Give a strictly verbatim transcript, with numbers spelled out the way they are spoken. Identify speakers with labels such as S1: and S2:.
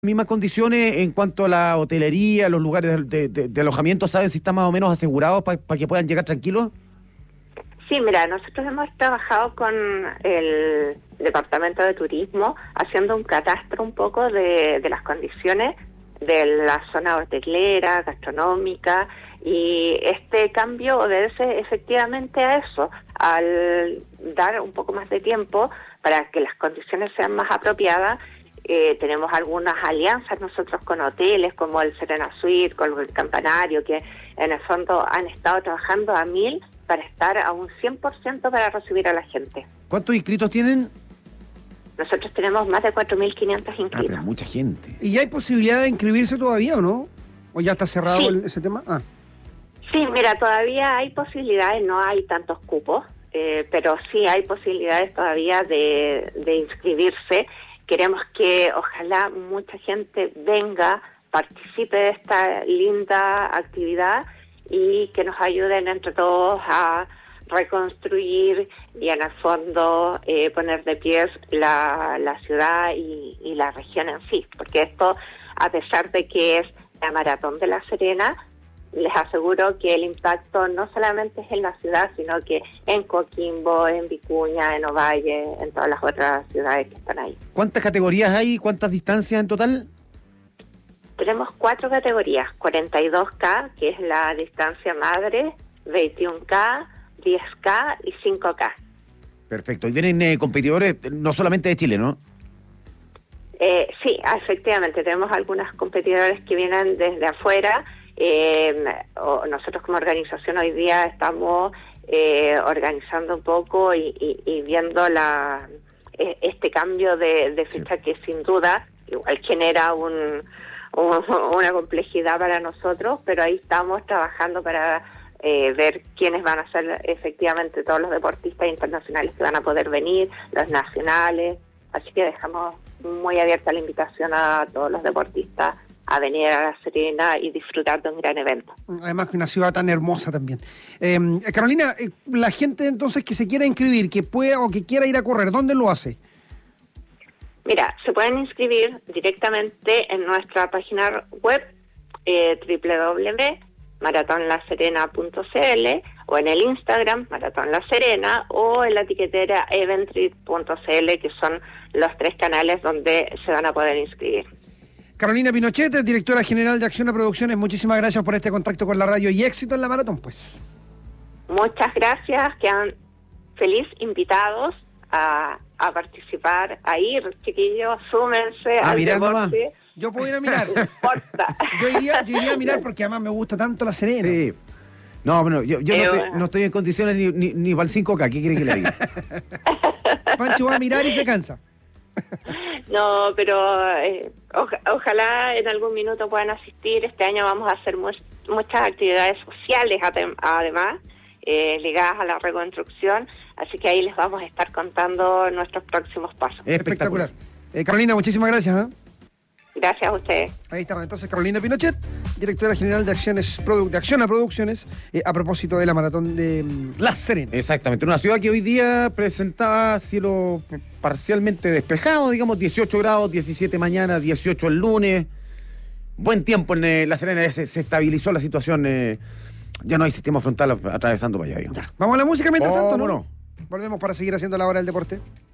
S1: Mismas condiciones en cuanto a la hotelería, los lugares de, de, de alojamiento, ¿saben si están más o menos asegurados para pa que puedan llegar tranquilos?
S2: Sí, mira, nosotros hemos trabajado con el Departamento de Turismo haciendo un catastro un poco de, de las condiciones de la zona hotelera, gastronómica, y este cambio obedece efectivamente a eso, al dar un poco más de tiempo para que las condiciones sean más apropiadas. Eh, tenemos algunas alianzas nosotros con hoteles como el Serena Suite, con el Campanario, que en el fondo han estado trabajando a mil para estar a un cien por ciento para recibir a la gente.
S1: ¿Cuántos inscritos tienen?
S2: Nosotros tenemos más de cuatro mil quinientos inscritos.
S1: Ah, pero mucha gente.
S3: ¿Y ya hay posibilidad de inscribirse todavía o no? ¿O ya está cerrado
S2: Sí.
S3: el, ese tema? Ah.
S2: Sí, mira, todavía hay posibilidades, no hay tantos cupos, eh, pero sí hay posibilidades todavía de, de inscribirse. Queremos que ojalá mucha gente venga, participe de esta linda actividad y que nos ayuden entre todos a reconstruir y en el fondo eh, poner de pies la, la ciudad y, y la región en sí, porque esto, a pesar de que es la Maratón de La Serena, les aseguro que el impacto no solamente es en la ciudad, sino que en Coquimbo, en Vicuña, en Ovalle, en todas las otras ciudades que están ahí.
S1: ¿Cuántas categorías hay? ¿Cuántas distancias en total?
S2: Tenemos cuatro categorías: cuarenta y dos K, que es la distancia madre, veintiuno K, diez K y cinco K.
S1: Perfecto. Y vienen eh, competidores no solamente de Chile, ¿no?
S2: Eh, sí, efectivamente, tenemos algunos competidores que vienen desde afuera. Eh, o nosotros como organización hoy día estamos eh, organizando un poco y, y, y viendo la eh, este cambio de, de fecha, sí, que sin duda igual genera un, un, una complejidad para nosotros, pero ahí estamos trabajando para eh, ver quiénes van a ser efectivamente todos los deportistas internacionales que van a poder venir, los nacionales, así que dejamos muy abierta la invitación a todos los deportistas a venir a La Serena y disfrutar de un gran evento.
S3: Además que una ciudad tan hermosa también. Eh, Carolina, eh, la gente entonces que se quiera inscribir, que pueda o que quiera ir a correr, ¿dónde lo hace?
S2: Mira, se pueden inscribir directamente en nuestra página web eh, doble u doble u doble u punto maratón la serena punto c l o en el Instagram Maratón La Serena o en la etiquetera eventrit punto c l, que son los tres canales donde se van a poder inscribir.
S3: Carolina Pinochet, directora general de Acciona Producciones, muchísimas gracias por este contacto con la radio y éxito en la maratón, pues.
S2: Muchas gracias, quedan feliz invitados a, a participar, a ir, chiquillos, súmense
S1: a
S2: al
S1: mirar
S2: deporte.
S1: nomás.
S3: Yo puedo ir a mirar.
S2: No importa.
S3: Yo iría, yo iría a mirar porque además me gusta tanto La Serena.
S1: Sí. No, bueno, yo, yo
S2: Eh,
S1: no, estoy,
S2: bueno.
S1: no estoy en condiciones ni, ni, ni para el cinco K. ¿Qué quiere que le diga?
S3: Pancho va a mirar y se cansa.
S2: No, pero eh, oja- ojalá en algún minuto puedan asistir. Este año vamos a hacer mu- muchas actividades sociales atem- además, eh, ligadas a la reconstrucción, así que ahí les vamos a estar contando nuestros próximos pasos.
S1: Espectacular.
S3: Espectacular. Eh, Carolina, muchísimas gracias. ¿eh?
S2: Gracias a ustedes.
S3: Ahí estaba entonces Carolina Pinochet, directora general de Acciones Produ- de Acciona Producciones, eh, a propósito de la maratón de mm, La Serena.
S1: Exactamente, una ciudad que hoy día presentaba cielo parcialmente despejado, digamos, dieciocho grados, diecisiete mañana, dieciocho el lunes. Buen tiempo en eh, La Serena, se, se estabilizó la situación, eh, ya no hay sistema frontal atravesando para allá, digamos.
S3: Vamos a la música mientras tanto, ¿no?
S1: ¿Cómo no?
S3: Volvemos para seguir haciendo la hora del deporte.